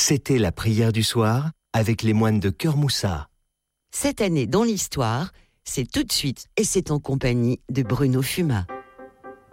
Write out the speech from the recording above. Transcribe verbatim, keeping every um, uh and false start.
C'était la prière du soir avec les moines de Cœur Moussat. Cette année dans l'histoire, c'est tout de suite et c'est en compagnie de Bruno Fuma.